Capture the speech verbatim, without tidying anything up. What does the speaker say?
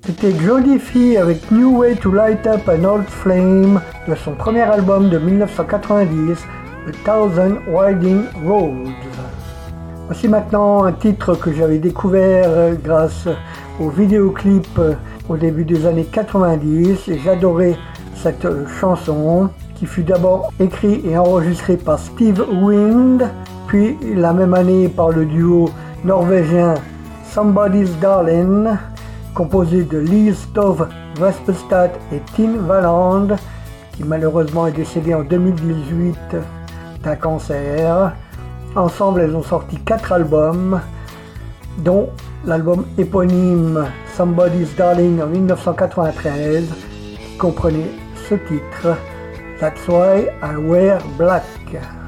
C'était Jodie Fee avec New Way to Light Up an Old Flame de son premier album de dix-neuf cent quatre-vingt-dix, A Thousand Winding Roads. Voici maintenant un titre que j'avais découvert grâce au vidéoclip au début des années quatre-vingt-dix et j'adorais cette chanson qui fut d'abord écrite et enregistrée par Steve Wind, puis la même année par le duo norvégien Somebody's Darling, composé de Lise Stove Vespestad et Tim Valand, qui malheureusement est décédé en deux mille dix-huit d'un cancer. Ensemble, elles ont sorti quatre albums, dont l'album éponyme Somebody's Darling en dix-neuf cent quatre-vingt-treize, qui comprenait ce titre, That's Why I Wear Black.